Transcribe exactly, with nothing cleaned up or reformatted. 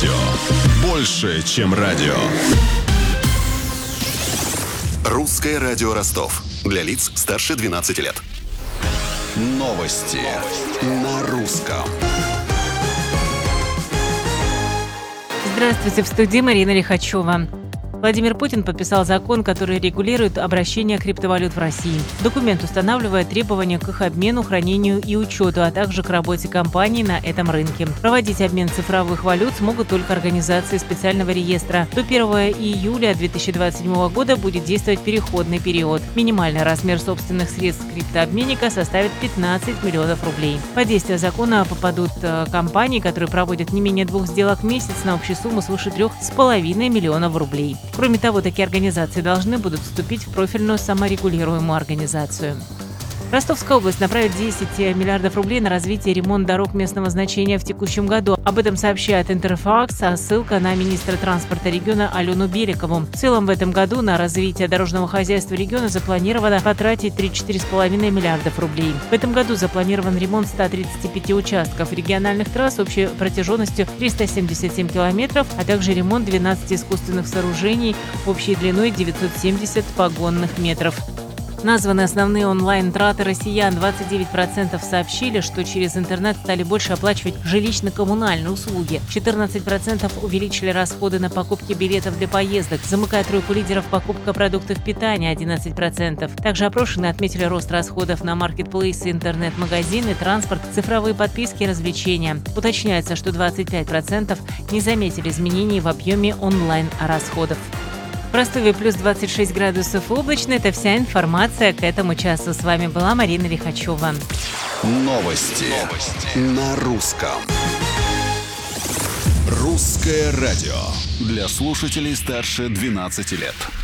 радио. Больше, чем радио. Русское радио Ростов. Для лиц старше двенадцати лет. Новости на русском. Здравствуйте, в студии Марина Лихачева. Владимир Путин подписал закон, который регулирует обращение криптовалют в России. Документ устанавливает требования к их обмену, хранению и учету, а также к работе компаний на этом рынке. Проводить обмен цифровых валют смогут только организации специального реестра. До первого июля две тысячи двадцать седьмого года будет действовать переходный период. Минимальный размер собственных средств криптообменника составит пятнадцать миллионов рублей. Под действие закона попадут компании, которые проводят не менее двух сделок в месяц на общую сумму свыше трех с половиной миллионов рублей. Кроме того, такие организации должны будут вступить в профильную саморегулируемую организацию. Ростовская область направит десять миллиардов рублей на развитие и ремонт дорог местного значения в текущем году. Об этом сообщает Интерфакс, а ссылка на министра транспорта региона Алену Беликову. В целом в этом году на развитие дорожного хозяйства региона запланировано потратить три-четыре с половиной миллиардов рублей. В этом году запланирован ремонт ста тридцати пяти участков региональных трасс общей протяженностью триста семьдесят семь километров, а также ремонт двенадцати искусственных сооружений общей длиной девятьсот семьдесят погонных метров. Названы основные онлайн-траты россиян. двадцать девять процентов сообщили, что через интернет стали больше оплачивать жилищно-коммунальные услуги. четырнадцать процентов увеличили расходы на покупки билетов для поездок. Замыкает тройку лидеров покупка продуктов питания – одиннадцать процентов. Также опрошенные отметили рост расходов на маркетплейсы, интернет-магазины, транспорт, цифровые подписки и развлечения. Уточняется, что двадцать пять процентов не заметили изменений в объеме онлайн-расходов. В Ростове плюс двадцать шесть градусов и облачно. Это вся информация к этому часу. С вами была Марина Лихачева. Новости, Новости. на русском. Русское радио. Для слушателей старше двенадцати лет.